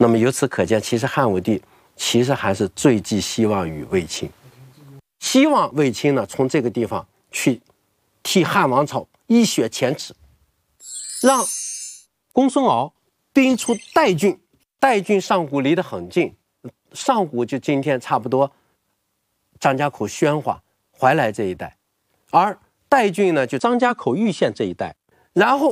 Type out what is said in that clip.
那么由此可见，其实汉武帝其实还是最寄希望于卫青，希望卫青呢从这个地方去替汉王朝一雪前耻，让公孙敖兵出代郡，代郡上古离得很近，上古就今天差不多张家口宣化怀来这一带，而代郡呢就张家口玉县这一带，然后